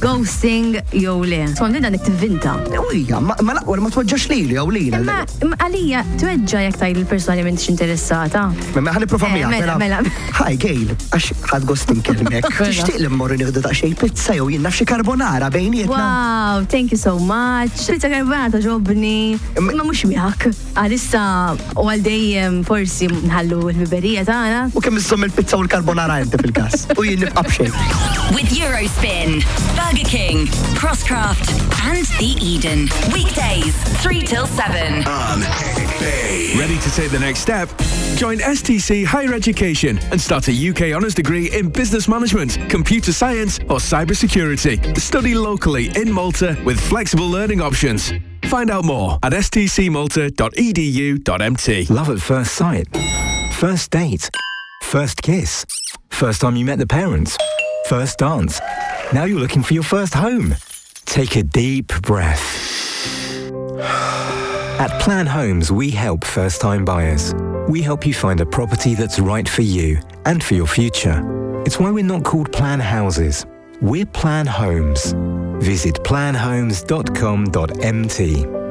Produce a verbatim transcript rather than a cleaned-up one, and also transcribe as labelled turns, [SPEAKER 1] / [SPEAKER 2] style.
[SPEAKER 1] ghosting jew le. Skont dan tivvinta.
[SPEAKER 2] Ewija, ma laqwa ma tweġġax lili jew lila.
[SPEAKER 1] Ma għalija tweġġa jekk tajt il-persuna li m'intix interessata.
[SPEAKER 2] Ma ħaniprofa miegħek.
[SPEAKER 1] Mela, mela.
[SPEAKER 2] Hi, Gail, għax ħad ghosting kelmek. Tixtieq li mmorru nieħdu daqsxejn pizza jew jien naf xi carbonara bejnietna.
[SPEAKER 1] Wow, thank you so much. Pizza carbonara ġobni. Ma mhux miegħek. Għalissa u għal dejjem forsi nħallu l-biberija tagħna.
[SPEAKER 2] U kemm issom il-pizza u l-carbonara inti fil-każ. U jien nibqa' b'xejn.
[SPEAKER 3] With Eurospin, Burger King, Crosscraft, and The Eden. Weekdays, three till seven.
[SPEAKER 4] On Ready to take the next step? Join S T C Higher Education and start a U K honours degree in business management, computer science, or cybersecurity. Study locally in Malta with flexible learning options. Find out more at s t c malta dot e d u dot m t.
[SPEAKER 5] Love at first sight. First date. First kiss. First time you met the parents. First dance. Now you're looking for your first home. Take a deep breath. At Plan Homes, we help first-time buyers. We help you find a property that's right for you and for your future. It's why we're not called Plan Houses. We're Plan Homes. Visit plan homes dot com dot m t.